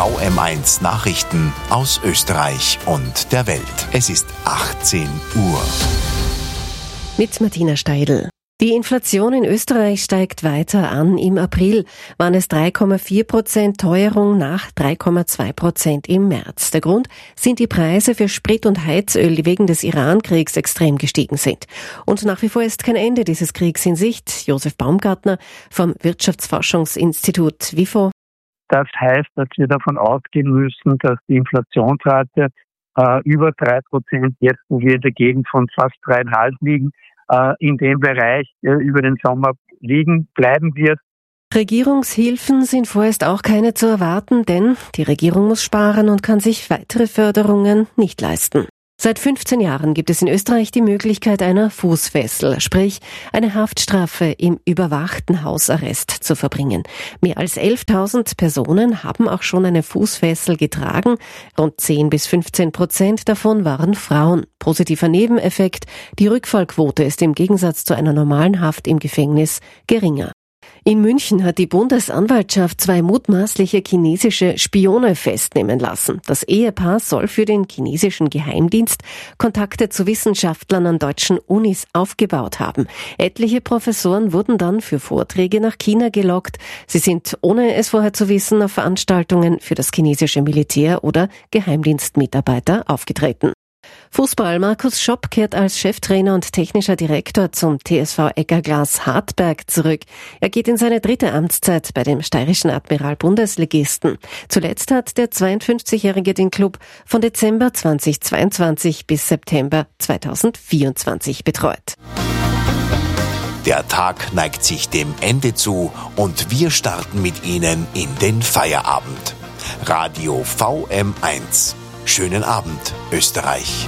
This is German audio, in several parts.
VM1 Nachrichten aus Österreich und der Welt. Es ist 18 Uhr. Mit Martina Steidl. Die Inflation in Österreich steigt weiter an. Im April waren es 3,4%, Teuerung nach 3,2% im März. Der Grund sind die Preise für Sprit und Heizöl, die wegen des Iran-Kriegs extrem gestiegen sind. Und nach wie vor ist kein Ende dieses Kriegs in Sicht. Josef Baumgartner vom Wirtschaftsforschungsinstitut WIFO. Das heißt, dass wir davon ausgehen müssen, dass die Inflationsrate über 3% jetzt, wo wir in der Gegend von fast 3,5 liegen, in dem Bereich über den Sommer bleiben wird. Regierungshilfen sind vorerst auch keine zu erwarten, denn die Regierung muss sparen und kann sich weitere Förderungen nicht leisten. Seit 15 Jahren gibt es in Österreich die Möglichkeit einer Fußfessel, sprich eine Haftstrafe im überwachten Hausarrest zu verbringen. Mehr als 11.000 Personen haben auch schon eine Fußfessel getragen. Rund 10-15% davon waren Frauen. Positiver Nebeneffekt: die Rückfallquote ist im Gegensatz zu einer normalen Haft im Gefängnis geringer. In München hat die Bundesanwaltschaft 2 mutmaßliche chinesische Spione festnehmen lassen. Das Ehepaar soll für den chinesischen Geheimdienst Kontakte zu Wissenschaftlern an deutschen Unis aufgebaut haben. Etliche Professoren wurden dann für Vorträge nach China gelockt. Sie sind, ohne es vorher zu wissen, auf Veranstaltungen für das chinesische Militär oder Geheimdienstmitarbeiter aufgetreten. Fußball: Markus Schopp kehrt als Cheftrainer und technischer Direktor zum TSV Eggerglas Hartberg zurück. Er geht in seine 3. Amtszeit bei dem steirischen Admiral-Bundesligisten. Zuletzt hat der 52-Jährige den Klub von Dezember 2022 bis September 2024 betreut. Der Tag neigt sich dem Ende zu und wir starten mit Ihnen in den Feierabend. Radio VM1. Schönen Abend, Österreich.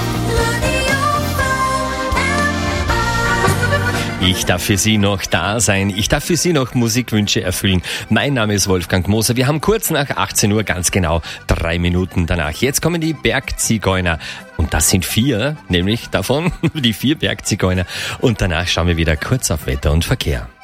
Ich darf für Sie noch da sein. Ich darf für Sie noch Musikwünsche erfüllen. Mein Name ist Wolfgang Moser. Wir haben kurz nach 18 Uhr, ganz genau 3 Minuten danach. Jetzt kommen die Bergzigeuner. Und das sind 4, nämlich davon die 4 Bergzigeuner. Und danach schauen wir wieder kurz auf Wetter und Verkehr.